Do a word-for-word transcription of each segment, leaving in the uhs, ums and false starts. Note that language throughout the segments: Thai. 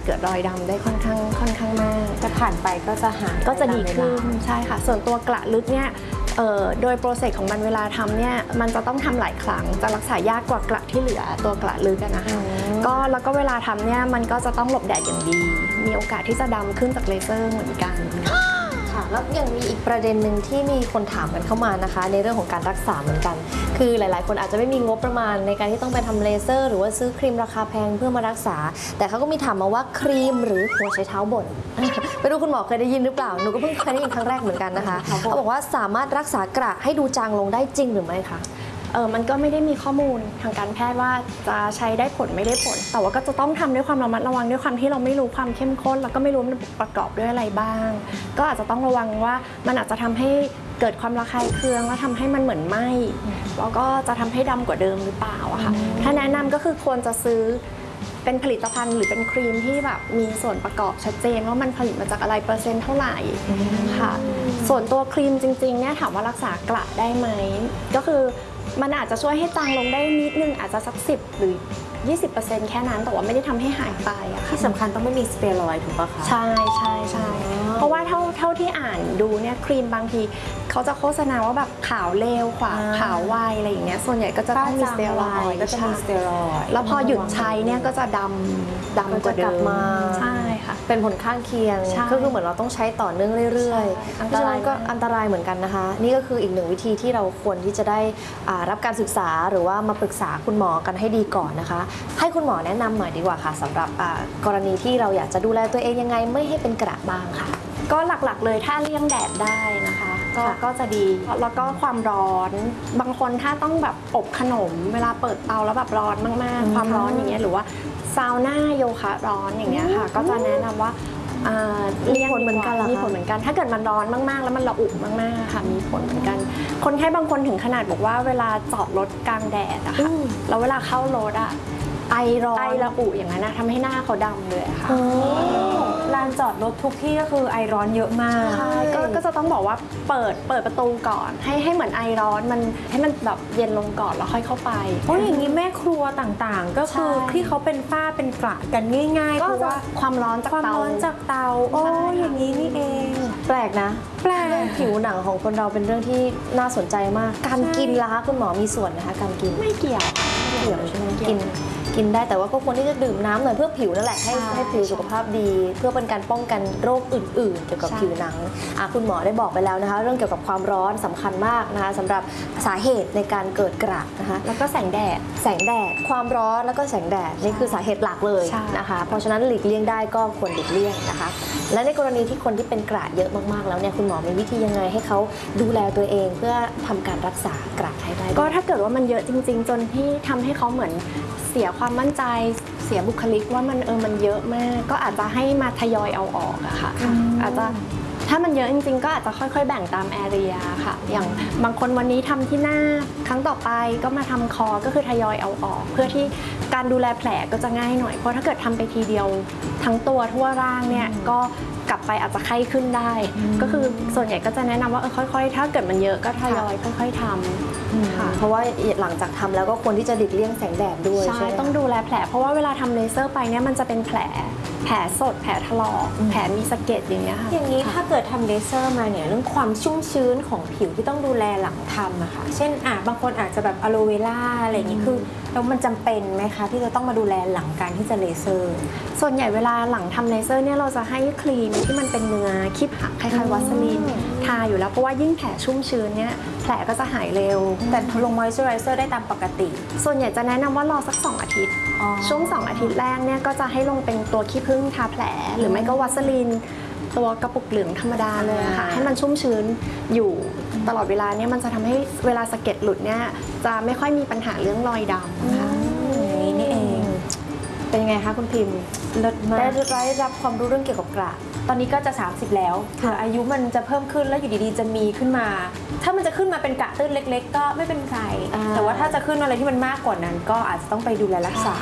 เกิดรอยดำได้ค่อนข้างค่อนข้างมากจะผ่านไปก็จะหายก็จะดีขึ้นใช่ค่ะส่วนตัวกระลึกเนี่ยโดยโปรเซสของมันเวลาทำเนี่ยมันจะต้องทำหลายครั้งจะรักษายากกว่ากระที่เหลือตัวกระลึกนะคะก็แล้วก็เวลาทำเนี่ยมันก็จะต้องหลบแดดอย่างดีมีโอกาสที่จะดำขึ้นจากเลเซอร์เหมือนกันค่ะแล้วยังมีอีกประเด็นหนึ่งที่มีคนถามกันเข้ามานะคะในเรื่องของการรักษาเหมือนกันคือหลายๆคนอาจจะไม่มีงบประมาณในการที่ต้องไปทำเลเซอร์หรือว่าซื้อครีมราคาแพงเพื่อมารักษาแต่เขาก็มีถามมาว่าครีมหรือหัวใช้เท้าบดไปดูคุณหมอเคยได้ยินหรือเปล่าหนูก็เพิ่งเคยได้ยินครั้งแรกเหมือนกันนะคะเขาบอกว่าสามารถรักษากระให้ดูจางลงได้จริงหรือไม่คะเออมันก็ไม่ได้มีข้อมูลทางการแพทย์ว่าจะใช้ได้ผลไม่ได้ผลแต่ว่าก็จะต้องทำด้วยความระมัดระวังด้วยความที่เราไม่รู้ความเข้มข้นแล้วก็ไม่รู้มันประกอบด้วยอะไรบ้างก็อาจจะต้องระวังว่ามันอาจจะทำให้เกิดความระคายเคืองแล้วทำให้มันเหมือนไหม้แล้วก็จะทำให้ดำกว่าเดิมหรือเปล่าอะค่ะถ้าแนะนำก็คือควรจะซื้อเป็นผลิตภัณฑ์หรือเป็นครีมที่แบบมีส่วนประกอบชัดเจนว่ามันผลิตมาจากอะไรเปอร์เซ็นต์เท่าไหร่ค่ะส่วนตัวครีมจริงๆเนี่ยถามว่ารักษากระได้ไหมก็คือมันอาจจะช่วยให้จางลงได้นิดนึงอาจจะสักสิบหรือ ยี่สิบเปอร์เซ็นต์ แค่นั้นแต่ว่าไม่ได้ทำให้หายไปอะที่สำคัญต้องไม่มีสเตียรอยด์ถูกปะคะใช่ใช่ใช่เพราะว่าเท่าเท่าที่อ่านดูเนี่ยครีมบางทีเขาจะโฆษณาว่าแบบขาวเร็วขวาขาวไวอะไรอย่างเงี้ยส่วนใหญ่ก็จะต้องมีสเตียรอยด์ก็จะมีสเตียรอยด์แล้วพอหยุดใช้เนี่ยก็จะดำดำกว่าเดิมใช่ค่ะเป็นผลข้างเคียงก็คือเหมือนเราต้องใช้ต่อเนื่องเรื่อยๆเพราะฉะนั้นก็อันตรายเหมือนกันนะคะนี่ก็คืออีกหนึ่งวิธีที่เราควรที่จะได้รับการศึกษาหรือว่ามาปรึกษาคุณหมอกันให้ดีก่อนนะคะให้คุณหมอแนะนำหน่อยดีกว่าค่ะสำหรับกรณีที่เราอยากจะดูแลตัวเองยังไงไม่ให้เป็นกระบ้างค่ะก็หลักๆเลยถ้าเลี่ยงแดดได้นะคะก็ก็จะดีแล้วก็ความร้อนบางคนถ้าต้องแบบอบขนมเวลาเปิดเตาแล้วแบบร้อนมากๆความร้อนอย่างเงี้ยหรือว่าซาวน่าโยคะร้อนอย่างเงี้ยค่ะก็จะแนะนำว่ามีผลเหมือนกันมีผลเหมือนกันถ้าเกิดมันร้อนมากๆแล้วมันระอุมากๆค่ะมีผลเหมือนกันคนไข้บางคนถึงขนาดบอกว่าเวลาจอดรถกลางแดดอะค่ะแล้วเวลาเข้ารถอะไอร้อนไอระอุอย่างนั้นนะทำให้หน้าเขาดำเลยค่ะลานจอดรถทุกที่ก็คือไอร้อนเยอะมากใช่ก็จะต้องบอกว่าเปิดเปิดประตูก่อนให้ให้เหมือนไอร้อนมันให้มันแบบเย็นลงก่อนแล้วค่อยเข้าไปเพราะอย่างนี้แม่ครัวต่างๆก็คือที่เขาเป็นฝ้าเป็นกระกันง่ายๆก็จะความร้อนจากเตาความร้อนจากเตาโอ้อย่างนี้นี่เองแปลกนะแปลกผิวหนังของคนเราเป็นเรื่องที่น่าสนใจมากการกินล่ะคุณหมอมีส่วนนะคะการกินไม่เกี่ยวไม่เกี่ยวใช่ไหมกินกินได้แต่ว่าก็ควรที่จะดื่มน้ำหน่อยเพื่อผิวนั่นแหละให้ให้ผิวสุขภาพดีเพื่อเป็นการป้องกันโรคอื่นๆเกี่ยวกับผิวหนังคุณหมอได้บอกไปแล้วนะคะเรื่องเกี่ยวกับความร้อนสำคัญมากนะคะสำหรับสาเหตุในการเกิดกระนะคะแล้วก็แสงแดดแสงแดดความร้อนแล้วก็แสงแดดนี่คือสาเหตุหลักเลยนะคะเพราะฉะนั้นหลีกเลี่ยงได้ก็ควรหลีกเลี่ยงนะคะและในกรณีที่คนที่เป็นกระเยอะมากๆแล้วเนี่ยคุณหมอมีวิธียังไงให้เขาดูแลตัวเองเพื่อทำการรักษากระให้ได้ก็ถ้าเกิดว่ามันเยอะจริงๆจนที่ทำให้เขาเหมือนเสียความมั่นใจเสียบุคลิกว่ามันเออมันเยอะมากก็อาจจะให้มาทยอยเอาออกอะค่ะอาจจะถ้ามันเยอะจริงๆก็อาจจะค่อยๆแบ่งตามแอเรียค่ะอย่างบางคนวันนี้ทำที่หน้าครั้งต่อไปก็มาทำคอก็คือทยอยเอาออกเพื่อที่การดูแลแผลก็จะง่ายหน่อยเพราะถ้าเกิดทำไปทีเดียวทั้งตัวทั่วร่างเนี่ยก็กลับไปอาจจะไข้ขึ้นได้ก็คือส่วนใหญ่ก็จะแนะนำว่าเออค่อยๆถ้าเกิดมันเยอะก็ทยอยค่อยๆทำค่ะเพราะว่าหลังจากทำแล้วก็ควรที่จะหลีกเลี่ยงแสงแดดด้วยใช่ต้องดูแลแผลเพราะว่าเวลาทำเลเซอร์ไปเนี่ยมันจะเป็นแผลแผลสดแผลถลอกแผลมีสะเก็ดอย่างเงี้ยค่ะอย่างนี้ถ้าเกิดทำเลเซอร์มาเนี่ยเรื่องความชุ่มชื้นของผิวที่ต้องดูแลหลังทำอะค่ะเช่นอ่ะบางคนอาจจะแบบอะโลเวล่าอะไรอย่างนี้คือแล้วมันจำเป็นไหมคะที่จะต้องมาดูแลหลังการที่จะเลเซอร์ส่วนใหญ่เวลาหลังทำเลเซอร์เนี่ยเราจะให้ครีมที่มันเป็นเนื้อคีบหักคล้ายๆวัสลีนทาอยู่แล้วเพราะว่ายิ่งแผลชุ่มชื้นเนี่ยแผลก็จะหายเร็วแต่ลงมอยส์เจอไรเซอร์ได้ตามปกติส่วนใหญ่จะแนะนำว่ารอสักสองอาทิตย์ช่วงสองอาทิตย์แรกเนี่ยก็จะให้ลงเป็นตัวขี้ผึ้งทาแผลหรือไม่ก็วัสลีนตัวกระปุกเหลืองธรรมดาเลยค่ะให้มันชุ่มชื้นอยู่ตลอดเวลาเนี่ยมันจะทำให้เวลาสะเก็ดหลุดเนี่ยจะไม่ค่อยมีปัญหาเรื่องรอยดำค่ะอย่างนี้นี่เองเป็นยังไงคะคุณพิมพ์ได้ได้รับความรู้เรื่องเกี่ยวกับกระตอนนี้ก็จะสามสิบแล้วค่ะอายุมันจะเพิ่มขึ้นแล้วอยู่ดีๆจะมีขึ้นมาถ้ามันจะขึ้นมาเป็นกระตื้นเล็กๆก็ไม่เป็นไรแต่ว่าถ้าจะขึ้นอะไรที่มันมากกว่านั้นก็อาจจะต้องไปดูแลรักษา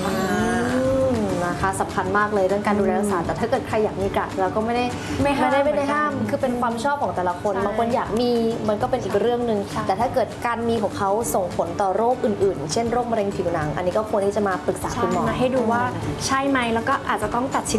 นะคะสำคัญมากเลยเรื่องการดูแลรักษาแต่ถ้าเกิดใครอยากมีกระเราก็ไม่ได้ไม่ได้ไม่ได้ห้ามคือเป็นความชอบของแต่ละคนบางคนอยากมีมันก็เป็นอีกเรื่องหนึ่งแต่ถ้าเกิดการมีของเขาส่งผลต่อโรคอื่นๆเช่นโรคมะเร็งผิวหนังอันนี้ก็ควรที่จะมาปรึกษาคุณหมอให้ดูว่าใช่ไหมแล้วก็อาจจะต้องตัดชิ้น